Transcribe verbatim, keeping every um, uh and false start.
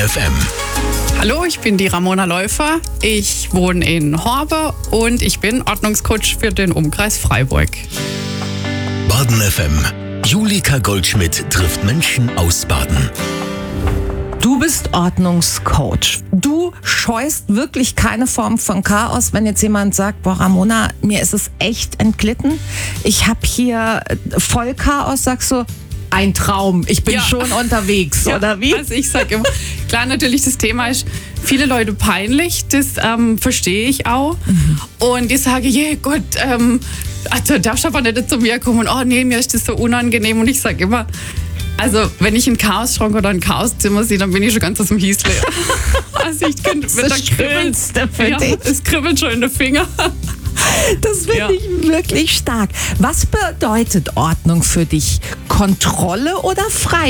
F M. Hallo, ich bin die Ramona Läufer. Ich wohne in Horbe und ich bin Ordnungscoach für den Umkreis Freiburg. Baden F M. Julika Goldschmidt trifft Menschen aus Baden. Du bist Ordnungscoach. Du scheust wirklich keine Form von Chaos, wenn jetzt jemand sagt, boah Ramona, mir ist es echt entglitten. Ich habe hier voll Chaos, sagst du, ein Traum, ich bin Ja. schon unterwegs, Ja, oder wie? Also ich sage immer, klar, natürlich, das Thema ist viele Leute peinlich, das ähm, verstehe ich auch. Mhm. Und ich sage, je Gott, ähm, also darfst du aber nicht zu mir kommen und oh nee, mir ist das so unangenehm. Und ich sage immer, also wenn ich einen Chaosschrank oder ein Chaoszimmer sehe, dann bin ich schon ganz aus dem Hiesle. Also ich könnte Das mit ist das Schönste für ja, dich. es kribbelt schon in den Finger. Das finde Ja. ich wirklich stark. Was bedeutet Ordnung für dich? Kontrolle oder Freiheit?